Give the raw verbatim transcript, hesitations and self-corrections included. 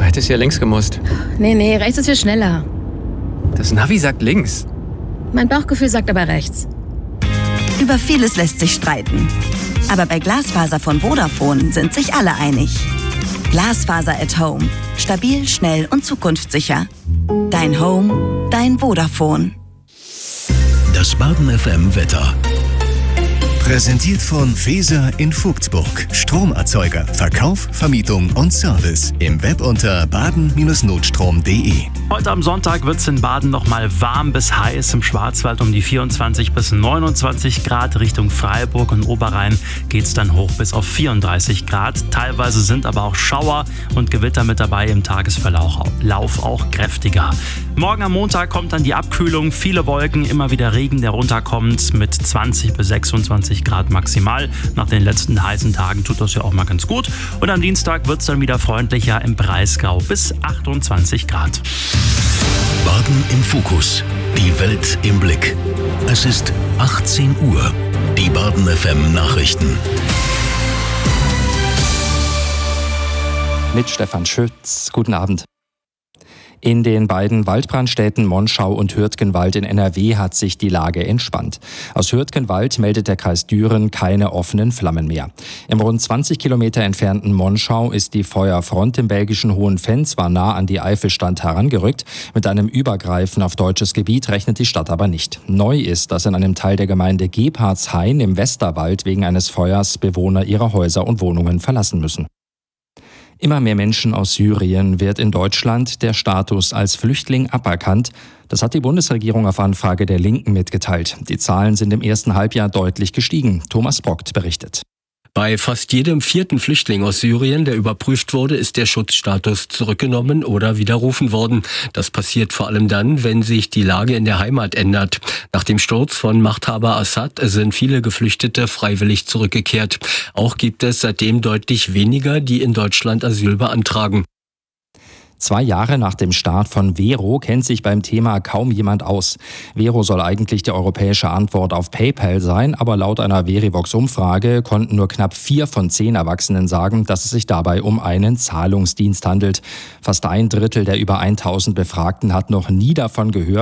hättest hier links gemusst. Nee, nee, rechts ist viel schneller. Das Navi sagt links. Mein Bauchgefühl sagt aber rechts. Über vieles lässt sich streiten. Aber bei Glasfaser von Vodafone sind sich alle einig. Glasfaser at Home. Stabil, schnell und zukunftssicher. Dein Home, dein Vodafone. Das Baden F M Wetter. Präsentiert von Feser in Vogtsburg. Stromerzeuger, Verkauf, Vermietung und Service. Im Web unter baden Notstrom punkt de. Heute am Sonntag wird es in Baden noch mal warm bis heiß. Im Schwarzwald um die vierundzwanzig bis neunundzwanzig Grad. Richtung Freiburg und Oberrhein geht es dann hoch bis auf vierunddreißig Grad. Teilweise sind aber auch Schauer und Gewitter mit dabei, im Tagesverlauf Lauf auch kräftiger. Morgen am Montag kommt dann die Abkühlung. Viele Wolken, immer wieder Regen, der runterkommt mit zwanzig bis sechsundzwanzig Grad maximal. Nach den letzten heißen Tagen tut das ja auch mal ganz gut. Und am Dienstag wird es dann wieder freundlicher im Breisgau bis achtundzwanzig Grad. Baden im Fokus. Die Welt im Blick. Es ist achtzehn Uhr. Die Baden F M Nachrichten. Mit Stefan Schütz. Guten Abend. In den beiden Waldbrandstädten Monschau und Hürtgenwald in N R W hat sich die Lage entspannt. Aus Hürtgenwald meldet der Kreis Düren keine offenen Flammen mehr. Im rund zwanzig Kilometer entfernten Monschau ist die Feuerfront im belgischen Hohenfenn zwar nah an die Eifelstand herangerückt, mit einem Übergreifen auf deutsches Gebiet rechnet die Stadt aber nicht. Neu ist, dass in einem Teil der Gemeinde Gebhardshain im Westerwald wegen eines Feuers Bewohner ihrer Häuser und Wohnungen verlassen müssen. Immer mehr Menschen aus Syrien wird in Deutschland der Status als Flüchtling aberkannt. Das hat die Bundesregierung auf Anfrage der Linken mitgeteilt. Die Zahlen sind im ersten Halbjahr deutlich gestiegen. Thomas Brockt berichtet. Bei fast jedem vierten Flüchtling aus Syrien, der überprüft wurde, ist der Schutzstatus zurückgenommen oder widerrufen worden. Das passiert vor allem dann, wenn sich die Lage in der Heimat ändert. Nach dem Sturz von Machthaber Assad sind viele Geflüchtete freiwillig zurückgekehrt. Auch gibt es seitdem deutlich weniger, die in Deutschland Asyl beantragen. Zwei Jahre nach dem Start von Vero kennt sich beim Thema kaum jemand aus. Vero soll eigentlich die europäische Antwort auf PayPal sein, aber laut einer Verivox-Umfrage konnten nur knapp vier von zehn Erwachsenen sagen, dass es sich dabei um einen Zahlungsdienst handelt. Fast ein Drittel der über tausend Befragten hat noch nie davon gehört.